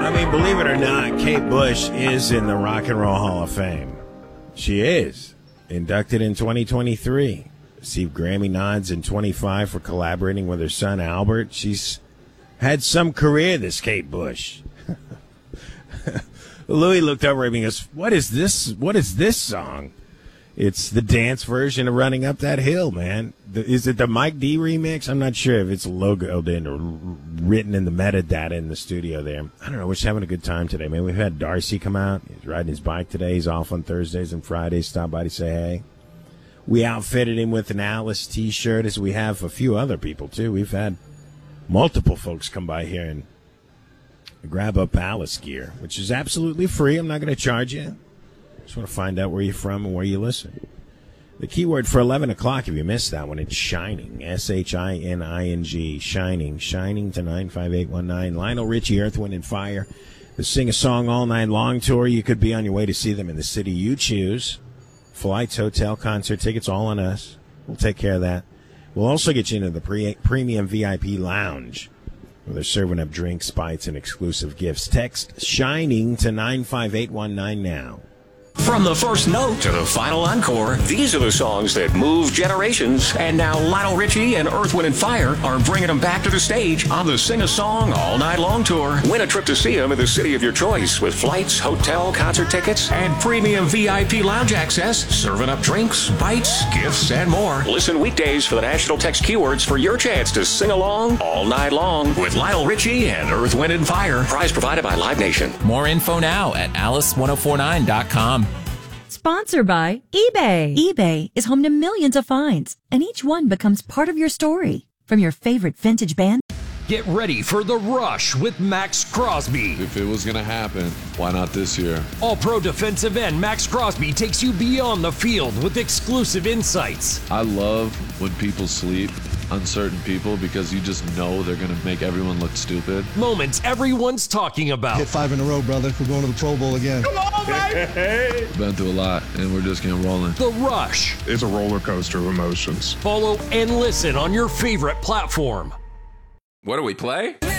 I mean, believe it or not, Kate Bush is in the Rock and Roll Hall of Fame. She is. Inducted in 2023. Received Grammy nods in 25 for collaborating with her son, Albert. She's had some career, this Kate Bush. Louis looked over at me and goes, what is this? What is this song? It's the dance version of Running Up That Hill, man. Is it the Mike D remix? I'm not sure if it's logoed in or written in the metadata in the studio there. I don't know. We're just having a good time today, man. We've had Darcy come out. He's riding his bike today. He's off on Thursdays and Fridays. Stop by to say hey. We outfitted him with an Alice T-shirt, as we have a few other people, too. We've had multiple folks come by here and grab up Alice gear, which is absolutely free. I'm not going to charge you. Just want to find out where you're from and where you listen. The keyword for 11 o'clock, if you missed that one, it's shining. S-H-I-N-I-N-G. Shining. Shining to 95819. Lionel Richie, Earth, Wind, and Fire. The Sing a Song All Night Long tour. You could be on your way to see them in the city you choose. Flights, hotel, concert tickets, all on us. We'll take care of that. We'll also get you into the premium VIP lounge, where they're serving up drinks, bites, and exclusive gifts. Text SHINING to 95819 now. From the first note to the final encore, these are the songs that move generations. And now Lionel Richie and Earth, Wind, and Fire are bringing them back to the stage on the Sing a Song All Night Long tour. Win a trip to see them in the city of your choice with flights, hotel, concert tickets, and premium VIP lounge access, serving up drinks, bites, gifts, and more. Listen weekdays for the national text keywords for your chance to sing along all night long with Lionel Richie and Earth, Wind, and Fire. Prize provided by Live Nation. More info now at alice1049.com. Sponsored by eBay. eBay is home to millions of finds, and each one becomes part of your story. From your favorite vintage band. Get ready for The Rush with Max Crosby. If it was going to happen, why not this year? All-pro defensive end Max Crosby takes you beyond the field with exclusive insights. I love when people sleep on certain people because you just know they're going to make everyone look stupid. Moments everyone's talking about. Hit 5 in a row, brother. We're going to the Pro Bowl again. Come on, baby! Been through a lot, and we're just getting rolling. The Rush. It's a roller coaster of emotions. Follow and listen on your favorite platform. What do we play?